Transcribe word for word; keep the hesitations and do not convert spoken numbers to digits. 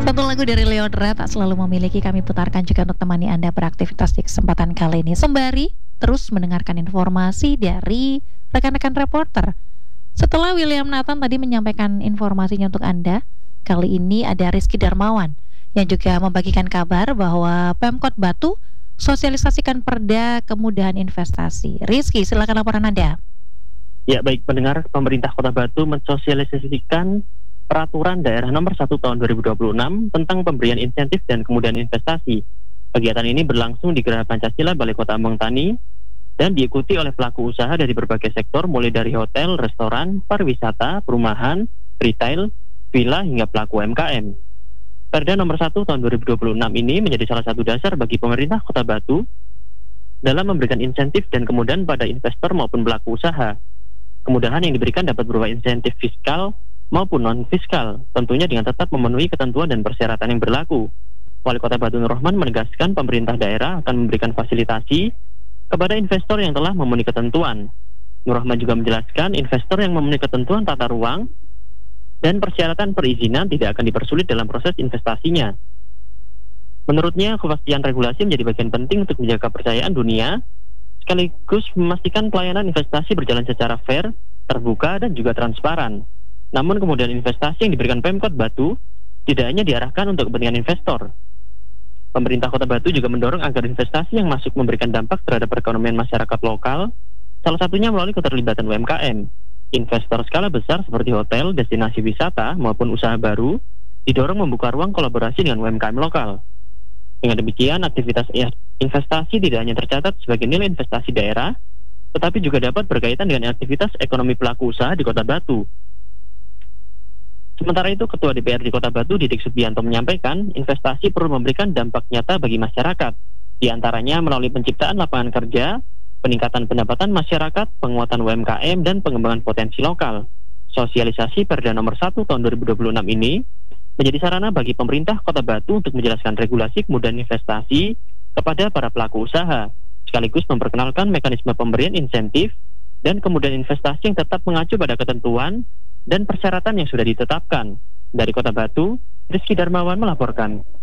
Satu lagu dari Leodra tak selalu memiliki kami putarkan juga untuk temani Anda beraktivitas di kesempatan kali ini. Sembari terus mendengarkan informasi dari rekan-rekan reporter. Setelah William Nathan tadi menyampaikan informasinya untuk Anda, kali ini ada Rizky Darmawan yang juga membagikan kabar bahwa Pemkot Batu sosialisasikan perda kemudahan investasi. Rizky, silakan laporan Anda. Ya, baik pendengar, pemerintah Kota Batu mensosialisasikan Peraturan Daerah Nomor satu Tahun dua ribu dua puluh enam tentang pemberian insentif dan kemudahan investasi. Kegiatan ini berlangsung di Geraha Pancasila Balai Kota Ambon Tani dan diikuti oleh pelaku usaha dari berbagai sektor mulai dari hotel, restoran, pariwisata, perumahan, retail, villa hingga pelaku U M K M. Perda Nomor satu Tahun dua ribu dua puluh enam ini menjadi salah satu dasar bagi pemerintah Kota Batu dalam memberikan insentif dan kemudahan pada investor maupun pelaku usaha. Kemudahan yang diberikan dapat berupa insentif fiskal maupun non-fiskal, tentunya dengan tetap memenuhi ketentuan dan persyaratan yang berlaku. Wali Kota Batu Nur Rahman menegaskan pemerintah daerah akan memberikan fasilitasi kepada investor yang telah memenuhi ketentuan. Nur Rahman juga menjelaskan investor yang memenuhi ketentuan tata ruang dan persyaratan perizinan tidak akan dipersulit dalam proses investasinya. Menurutnya, kepastian regulasi menjadi bagian penting untuk menjaga kepercayaan dunia, sekaligus memastikan pelayanan investasi berjalan secara fair, terbuka, dan juga transparan. Namun kemudian investasi yang diberikan Pemkot Batu tidak hanya diarahkan untuk kepentingan investor. Pemerintah Kota Batu juga mendorong agar investasi yang masuk memberikan dampak terhadap perekonomian masyarakat lokal, salah satunya melalui keterlibatan U M K M. Investor skala besar seperti hotel, destinasi wisata, maupun usaha baru didorong membuka ruang kolaborasi dengan U M K M lokal. Dengan demikian, aktivitas investasi tidak hanya tercatat sebagai nilai investasi daerah, tetapi juga dapat berkaitan dengan aktivitas ekonomi pelaku usaha di Kota Batu. Sementara itu, Ketua D P R D Kota Batu, Didik Subianto, menyampaikan investasi perlu memberikan dampak nyata bagi masyarakat, di antaranya melalui penciptaan lapangan kerja, peningkatan pendapatan masyarakat, penguatan U M K M, dan pengembangan potensi lokal. Sosialisasi Perda Nomor satu Tahun dua ribu dua puluh enam ini menjadi sarana bagi pemerintah Kota Batu untuk menjelaskan regulasi kemudahan investasi kepada para pelaku usaha, sekaligus memperkenalkan mekanisme pemberian insentif dan kemudahan investasi yang tetap mengacu pada ketentuan dan persyaratan yang sudah ditetapkan. Dari Kota Batu, Rizky Darmawan melaporkan.